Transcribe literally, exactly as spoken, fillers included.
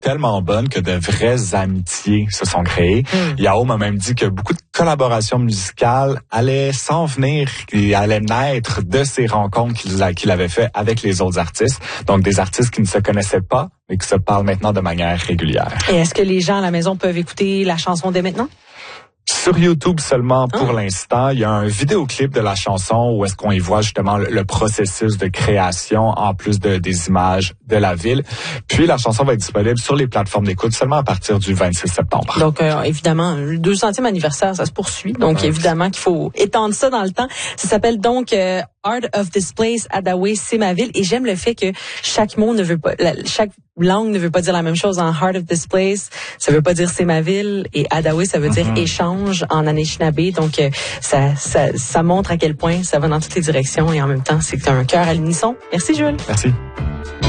tellement bonne que de vraies amitiés se sont créées. Mm. Yao m'a même dit que beaucoup de collaborations musicales allaient s'en venir et allaient naître de ces rencontres qu'il, a, qu'il avait fait avec les autres artistes. Donc, des artistes qui ne se connaissaient pas, mais qui se parlent maintenant de manière régulière. Et est-ce que les gens à la maison peuvent écouter la chanson dès maintenant? Sur YouTube seulement pour ah. l'instant. Il y a un vidéoclip de la chanson où est-ce qu'on y voit justement le, le processus de création en plus de, des images de la ville. Puis la chanson va être disponible sur les plateformes d'écoute seulement à partir du vingt-six septembre. Donc euh, évidemment, le deux centième anniversaire, ça se poursuit. Donc ouais. évidemment qu'il faut étendre ça dans le temps. Ça s'appelle donc euh, Heart of This Place, Adawe, c'est ma ville. Et j'aime le fait que chaque mot ne veut pas, la, chaque langue ne veut pas dire la même chose. En Heart of This Place, ça veut pas dire c'est ma ville. Et Adawe, ça veut dire mm-hmm. échange en Anishinaabe. Donc euh, ça, ça, ça montre à quel point ça va dans toutes les directions et en même temps, c'est un cœur à l'unisson. Merci Jules. Merci.